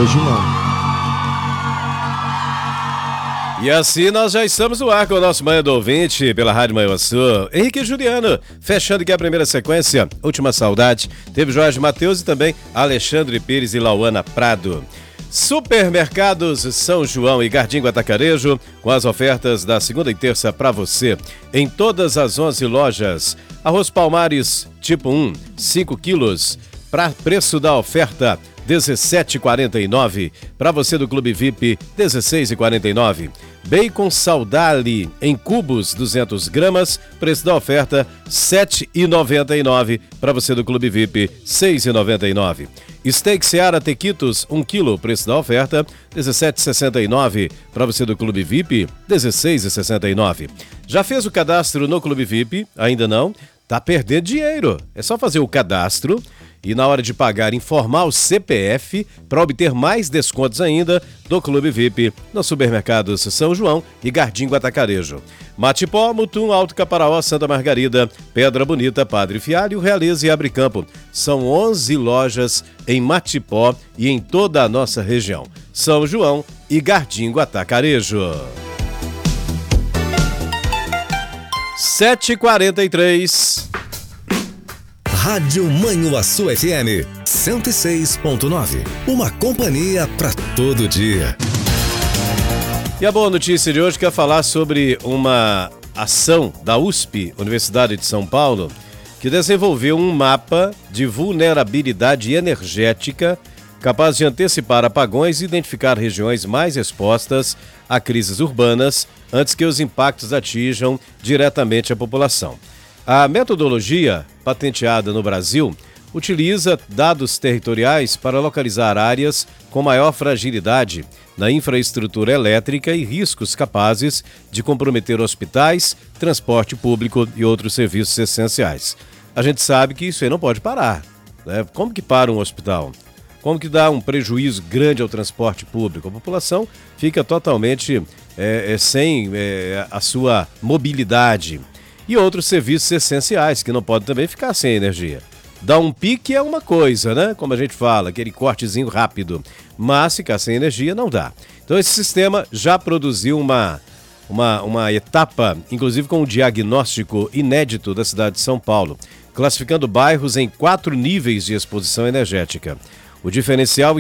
Hoje não. E assim nós já estamos no ar com o nosso Manhã do Ouvinte pela Rádio Manhuaçu. Henrique e Juliano, fechando aqui a primeira sequência, Última Saudade. Teve Jorge Mateus e também Alexandre Pires e Lauana Prado. Supermercados São João e Gardim Atacarejo, com as ofertas da segunda e terça para você. Em todas as 11 lojas. Arroz Palmares tipo 1, 5 quilos. Para preço da oferta, R$ 17,49. Para você do Clube VIP, R$ 16,49. Bacon Saudale em cubos, 200 gramas. Preço da oferta, R$ 7,99. Para você do Clube VIP, R$ 6,99. Steak Seara Tequitos, 1 kg. Preço da oferta, R$ 17,69. Para você do Clube VIP, R$ 16,69. Já fez o cadastro no Clube VIP? Ainda não? Tá perdendo dinheiro. É só fazer o cadastro e na hora de pagar informar o CPF para obter mais descontos ainda do Clube VIP nos supermercados São João e Gardim Atacarejo. Matipó, Mutum, Alto Caparaó, Santa Margarida, Pedra Bonita, Padre Fialho, Realiza e Abricampo. São 11 lojas em Matipó e em toda a nossa região. São João e Gardim Atacarejo. 7h43. Rádio Manhuaçu FM 106.9. Uma companhia para todo dia. E a boa notícia de hoje quer falar sobre uma ação da USP, Universidade de São Paulo, que desenvolveu um mapa de vulnerabilidade energética capaz de antecipar apagões e identificar regiões mais expostas a crises urbanas antes que os impactos atinjam diretamente a população. A metodologia, patenteada no Brasil, utiliza dados territoriais para localizar áreas com maior fragilidade na infraestrutura elétrica e riscos capazes de comprometer hospitais, transporte público e outros serviços essenciais. A gente sabe que isso aí não pode parar, né? Como que para um hospital? Como que dá um prejuízo grande ao transporte público? A população fica totalmente sem a sua mobilidade. E outros serviços essenciais que não podem também ficar sem energia. Dar um pique é uma coisa, né? Como a gente fala, aquele cortezinho rápido. Mas ficar sem energia não dá. Então esse sistema já produziu uma etapa, inclusive com um diagnóstico inédito da cidade de São Paulo, classificando bairros em 4 níveis de exposição energética. O diferencial